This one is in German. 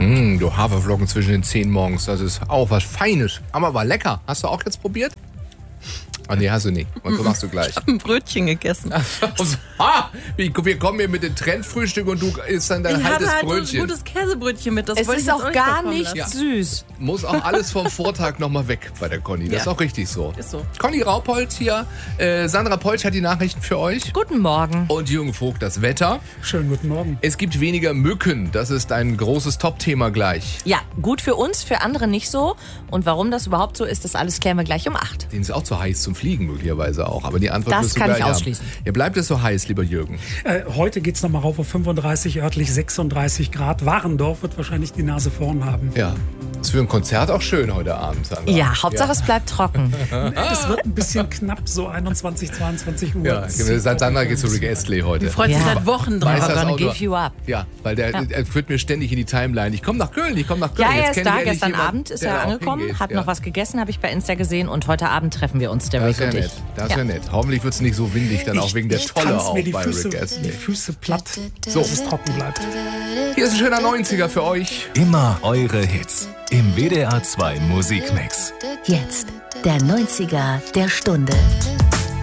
Du Haferflocken zwischen den Zähnen morgens, das ist auch was Feines. Aber war lecker. Hast du auch jetzt probiert? Ah, nee, hast du nicht. Und so machst du gleich. Ich habe ein Brötchen gegessen. Wir kommen hier mit dem Trendfrühstück und du isst dann dein halbes Brötchen. Ich ein gutes Käsebrötchen mit. Das Es wollte ist ich auch jetzt gar euch nicht lassen. süß. Muss auch alles vom Vortag nochmal weg bei der Conny. Das ist auch richtig so. Ist so. Conny Raupolz hier. Sandra Polch hat die Nachrichten für euch. Guten Morgen. Und Jürgen Vogt das Wetter. Schönen guten Morgen. Es gibt weniger Mücken. Das ist ein großes Top-Thema gleich. Ja, gut für uns, für andere nicht so. Und warum das überhaupt so ist, das alles klären wir gleich um 8. Denen ist auch zu heiß zum Fliegen möglicherweise auch. Aber die Antwort Das wirst du kann gleich ich haben. ausschließen. Ja, bleibt es so heiß, lieber Jürgen? Heute geht es nochmal rauf auf 35, örtlich 36 Grad. Warendorf wird wahrscheinlich die Nase vorn haben. Ja. Ist für ein Konzert auch schön heute Abend, Sandra. Ja, Hauptsache es bleibt trocken. Es wird ein bisschen knapp, so 21, 22 Uhr. Ja, Sandra geht zu Rick Astley heute. Freut sich Ja. seit Wochen Weiß drauf. das Gonna auch nur. give you up. Ja, weil er führt mir ständig in die Timeline. Ich komme nach Köln. Ja, Jetzt er kenn ist ich da. endlich Gestern jemanden, Abend ist der er da auch angekommen, hingeht. hat Ja. noch was gegessen, habe ich bei Insta gesehen. Und heute Abend treffen wir uns, der Das Rick wäre und nett. ich. Das wäre nett. Hoffentlich wird es nicht so windig dann auch wegen der Tolle tanz auch mir die bei Füße, Rick Astley. die Füße platt, So. dass es trocken bleibt. Hier ist ein schöner 90er für euch. Immer eure Hits im WDR 2 Musikmix. Jetzt der 90er der Stunde.